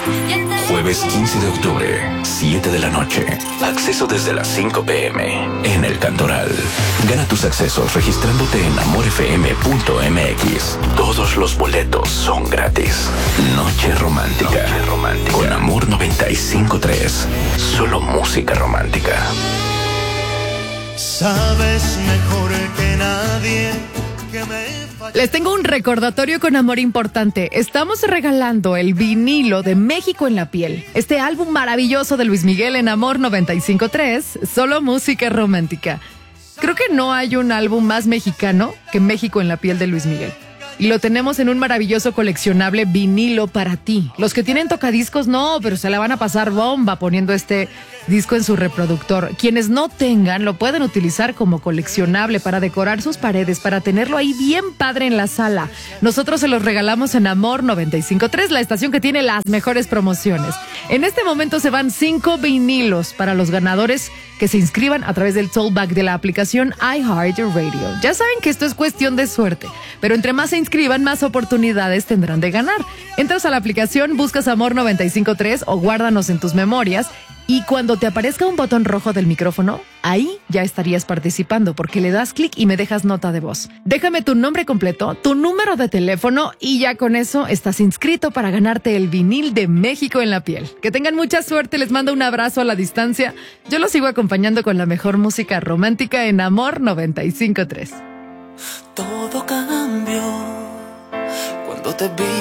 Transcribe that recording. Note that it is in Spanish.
Jueves 15 de octubre, 7 de la noche. Acceso desde las 5 p.m. en El Cantoral. Gana tus accesos registrándote en amorfm.mx. Todos los boletos son gratis. Noche romántica. Con Amor 95.3. Solo música romántica. Sabes mejor que nadie que Les tengo un recordatorio con amor importante. Estamos regalando el vinilo de México en la piel. Este álbum maravilloso de Luis Miguel en Amor 95.3, solo música romántica. Creo que no hay un álbum más mexicano que México en la piel de Luis Miguel. Y lo tenemos en un maravilloso coleccionable vinilo para ti. Los que tienen tocadiscos no, pero se la van a pasar bomba poniendo este disco en su reproductor. Quienes no tengan lo pueden utilizar como coleccionable para decorar sus paredes, para tenerlo ahí bien padre en la sala. Nosotros se los regalamos en Amor 95.3, la estación que tiene las mejores promociones. En este momento se van 5 vinilos para los ganadores que se inscriban a través del tollback de la aplicación iHeartRadio. Ya saben que esto es cuestión de suerte, pero entre más se inscriban, más oportunidades tendrán de ganar. Entras a la aplicación, buscas Amor 95.3 o guárdanos en tus memorias y cuando te aparezca un botón rojo del micrófono, ahí ya estarías participando porque le das clic y me dejas nota de voz. Déjame tu nombre completo, tu número de teléfono y ya con eso estás inscrito para ganarte el vinil de México en la piel. Que tengan mucha suerte, les mando un abrazo a la distancia. Yo los sigo acompañando con la mejor música romántica en Amor 95.3. todo cambió cuando te vi.